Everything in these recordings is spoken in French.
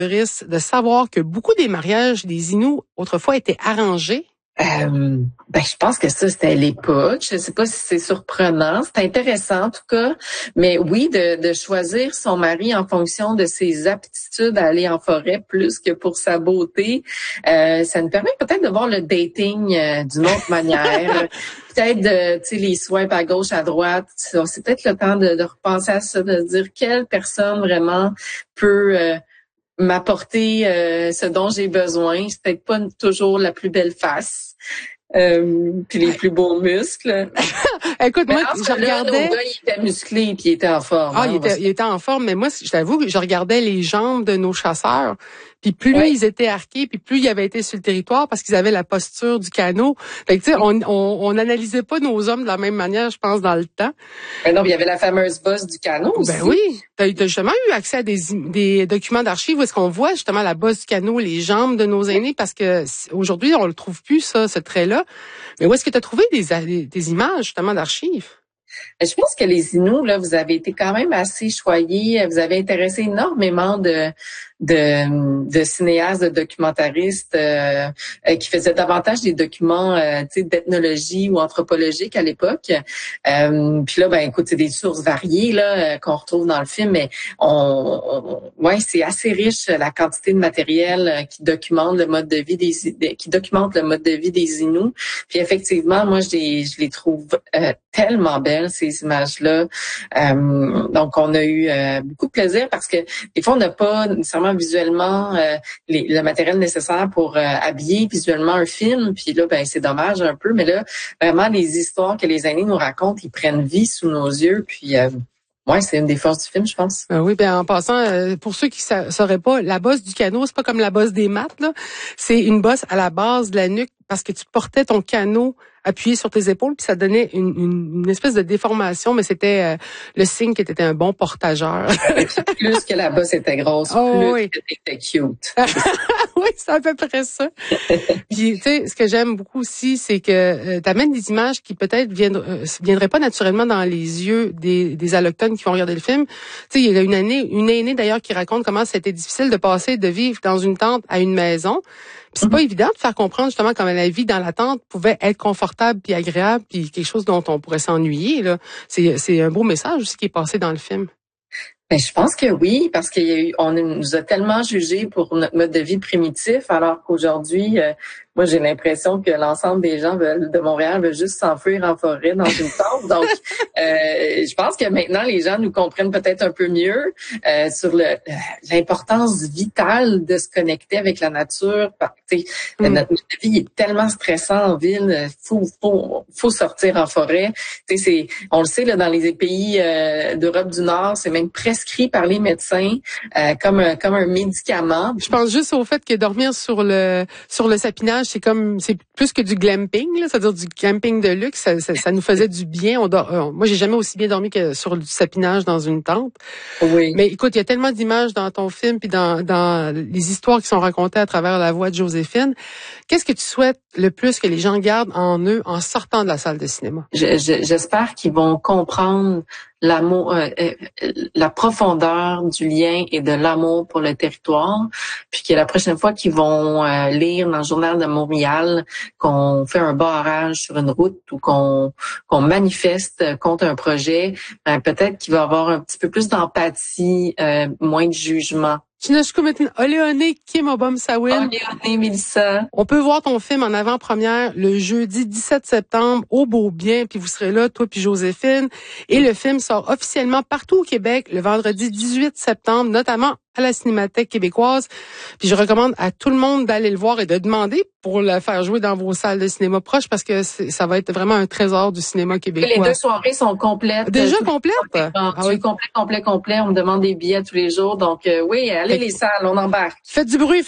de savoir que beaucoup des mariages des Inuits autrefois étaient arrangés? Je pense que ça, c'était à l'époque. Je sais pas si c'est surprenant. C'est intéressant, en tout cas. Mais oui, de choisir son mari en fonction de ses aptitudes à aller en forêt plus que pour sa beauté, ça nous permet peut-être de voir le dating d'une autre manière. Peut-être les swipes à gauche, à droite. C'est peut-être le temps de repenser à ça, de se dire quelle personne vraiment peut m'apporter ce dont j'ai besoin. C'est peut-être pas toujours la plus belle face, puis les plus beaux muscles. Écoute, moi, je regardais. Le gars, il était musclé puis il était en forme. Il était en forme, mais moi, je t'avoue que je regardais les jambes de nos chasseurs. Puis plus ils étaient arqués, puis plus ils avaient été sur le territoire parce qu'ils avaient la posture du canot. Fait que tu sais, on analysait pas nos hommes de la même manière, je pense, dans le temps. Ben non, il y avait la fameuse bosse du canot aussi. Ben oui, t'as justement eu accès à des documents d'archives où est-ce qu'on voit justement la bosse du canot, les jambes de nos aînés, parce que aujourd'hui on le trouve plus ce trait-là. Mais où est-ce que t'as trouvé des images justement d'archives? Je pense que les Inuits, là, vous avez été quand même assez choyés. Vous avez intéressé énormément de cinéastes, de documentaristes qui faisaient davantage des documents d'ethnologie ou anthropologique à l'époque. Puis là, écoute, c'est des sources variées là qu'on retrouve dans le film, mais c'est assez riche la quantité de matériel qui documente le mode de vie des Inuits. Puis effectivement, moi je les trouve tellement belles ces images-là. Donc on a eu beaucoup de plaisir parce que des fois on n'a pas nécessairement visuellement le matériel nécessaire pour habiller visuellement un film. Puis là, c'est dommage un peu, mais là, vraiment, les histoires que les aînés nous racontent, ils prennent vie sous nos yeux. Puis, c'est une des forces du film, je pense. Oui, en passant, pour ceux qui sauraient pas, la bosse du canot, c'est pas comme la bosse des maths, là. C'est une bosse à la base de la nuque parce que tu portais ton canot appuyé sur tes épaules, puis ça donnait une espèce de déformation, mais c'était le signe que tu étais un bon portageur. Plus que la bosse était grosse, plus que tu étais cute. Oui, c'est à peu près ça. Puis, tu sais, ce que j'aime beaucoup aussi, c'est que tu amènes des images qui peut-être viendraient pas naturellement dans les yeux des allochtones qui vont regarder le film. Tu sais, il y a une aînée d'ailleurs qui raconte comment c'était difficile de vivre dans une tente à une maison. Puis c'est pas évident de faire comprendre justement comment la vie dans la tente pouvait être confortable puis agréable puis quelque chose dont on pourrait s'ennuyer là. C'est un beau message aussi qui est passé dans le film. Je pense que oui, parce on nous a tellement jugés pour notre mode de vie primitif, alors qu'aujourd'hui, moi j'ai l'impression que l'ensemble des gens de Montréal veulent juste s'enfuir en forêt dans une tente. Donc, je pense que maintenant les gens nous comprennent peut-être un peu mieux sur l'importance vitale de se connecter avec la nature. Notre vie est tellement stressant en ville, faut sortir en forêt. On le sait là, dans les pays d'Europe du Nord, c'est même presque prescrit par les médecins comme un médicament. Je pense juste au fait que dormir sur le sapinage, c'est plus que du glamping, là, c'est-à-dire du camping de luxe. Ça nous faisait du bien. Moi, j'ai jamais aussi bien dormi que sur du sapinage dans une tente. Oui. Mais écoute, il y a tellement d'images dans ton film puis dans les histoires qui sont racontées à travers la voix de Joséphine. Qu'est-ce que tu souhaites le plus que les gens gardent en eux en sortant de la salle de cinéma? J'espère qu'ils vont comprendre l'amour, la profondeur du lien et de l'amour pour le territoire, puis que la prochaine fois qu'ils vont lire dans le Journal de Montréal qu'on fait un barrage sur une route ou qu'on manifeste contre un projet, peut-être qu'il va y avoir un petit peu plus d'empathie, moins de jugement. Oleone Kimobom Sawin. Oleone Mélissa. On peut voir ton film en avant-première le jeudi 17 septembre au Beaubien, puis vous serez là, toi puis Joséphine. Et le film sort officiellement partout au Québec le vendredi 18 septembre, notamment à la Cinémathèque québécoise. Puis je recommande à tout le monde d'aller le voir et de demander pour le faire jouer dans vos salles de cinéma proches parce que ça va être vraiment un trésor du cinéma québécois. Les 2 soirées sont complètes. Déjà complètes? Oui. Complet. On me demande des billets tous les jours. Donc oui, allez les salles, on embarque. Faites du bruit.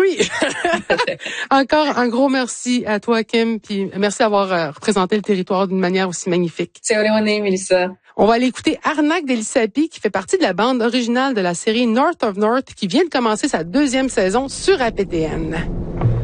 Encore un gros merci à toi, Kim. Puis merci d'avoir représenté le territoire d'une manière aussi magnifique. C'est Oleone, Mélissa. On va aller écouter Arnak d'Elissapi qui fait partie de la bande originale de la série North of North qui vient de commencer sa 2e saison sur APTN.